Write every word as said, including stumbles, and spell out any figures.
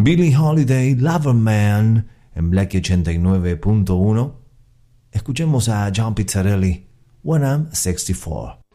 Billie Holiday, Lover Man, en Blackie ochenta y nueve punto uno. Escuchemos a John Pizzarelli, When I'm sixty-four.